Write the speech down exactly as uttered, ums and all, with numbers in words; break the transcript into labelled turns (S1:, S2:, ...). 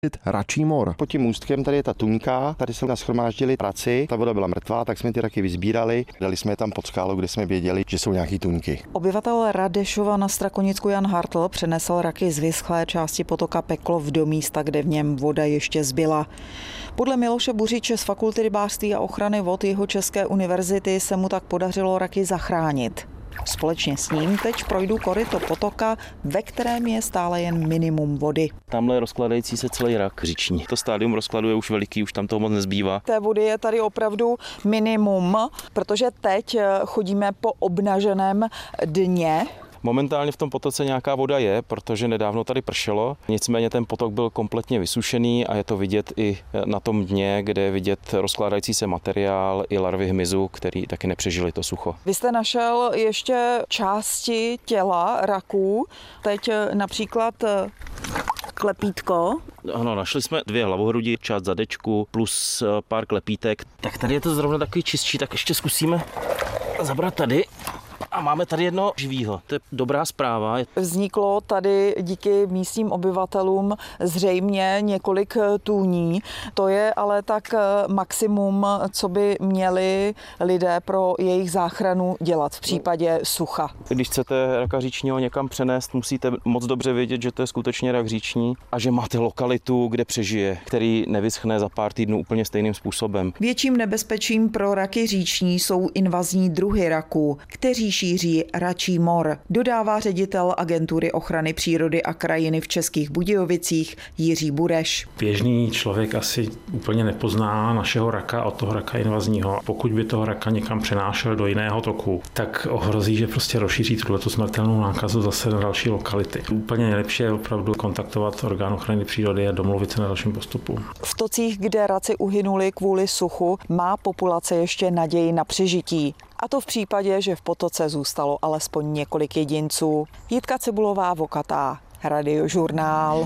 S1: račí mor.
S2: Pod tím můstkem tady je ta tuňka, tady se nashromáždili raci, ta voda byla mrtvá, tak jsme ty raky vyzbírali, dali jsme je tam pod skálu, kde jsme věděli, že jsou nějaký tuňky.
S3: Obyvatel Radešova na Strakonicku Jan Hartl přenesl raky z vyschlé části potoka Peklov do místa, kde v něm voda ještě zbyla. Podle Miloše Buřiče z Fakulty rybářství a ochrany vod Jihočeské univerzity se mu tak podařilo raky zachránit. Společně s ním teď projdu koryto potoka, ve kterém je stále jen minimum vody.
S4: Tamhle je rozkladající se celý rak říční. To stádium rozkladu je už veliký, už tam toho moc nezbývá.
S3: Té vody je tady opravdu minimum, protože teď chodíme po obnaženém dně.
S4: Momentálně v tom potoce nějaká voda je, protože nedávno tady pršelo. Nicméně ten potok byl kompletně vysušený a je to vidět i na tom dně, kde je vidět rozkládající se materiál i larvy hmyzu, který taky nepřežili to sucho.
S3: Vy jste našel ještě části těla raků, teď například klepítko.
S4: Ano, našli jsme dvě hlavohrudi, část zadečku plus pár klepítek. Tak tady je to zrovna takový čistší, tak ještě zkusíme zabrat tady. A máme tady jedno živýho. To je dobrá zpráva.
S3: Vzniklo tady díky místním obyvatelům zřejmě několik tůní. To je ale tak maximum, co by měli lidé pro jejich záchranu dělat v případě sucha.
S4: Když chcete raka říčního někam přenést, musíte moc dobře vědět, že to je skutečně rak říční a že máte lokalitu, kde přežije, který nevyschne za pár týdnů úplně stejným způsobem.
S3: Větším nebezpečím pro raky říční jsou invazní druhy raků, kteří šíří račí mor, dodává ředitel Agentury ochrany přírody a krajiny v Českých Budějovicích Jiří Bureš.
S5: Běžný člověk asi úplně nepozná našeho raka od toho raka invazního. Pokud by toho raka někam přenášel do jiného toku, tak ohrozí, že prostě rozšíří tuto smrtelnou nákazu zase na další lokality. Úplně nejlepší je opravdu kontaktovat orgán ochrany přírody a domluvit se na dalším postupu.
S3: V tocích, kde raci uhynuli kvůli suchu, má populace ještě naději na přežití. A to v případě, že v potoce zůstalo alespoň několik jedinců. Jitka Cibulová, Vokatá, Radiožurnál.